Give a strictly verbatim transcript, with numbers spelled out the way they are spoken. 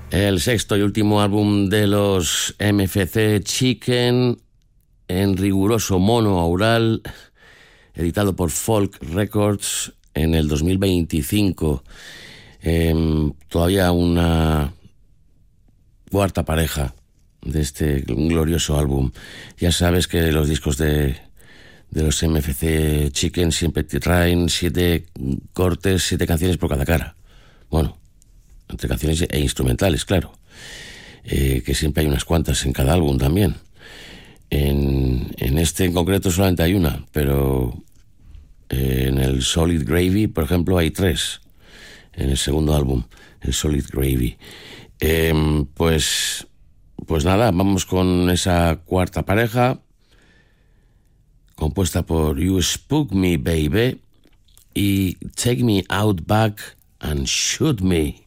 El sexto y último álbum de los M F C Chicken, en riguroso mono aural, editado por Folk Records en el dos mil veinticinco. Eh, todavía una cuarta pareja de este glorioso álbum. Ya sabes que los discos de, de los M F C Chicken siempre te traen siete cortes, siete canciones por cada cara. Bueno, entre canciones e instrumentales, claro, eh, que siempre hay unas cuantas en cada álbum también. En, en este en concreto solamente hay una, pero eh, en el Solid Gravy, por ejemplo, hay tres. En el segundo álbum, el Solid Gravy. Eh, pues, pues nada, vamos con esa cuarta pareja, compuesta por You Spook Me Baby y Take Me Out Back and Shoot Me.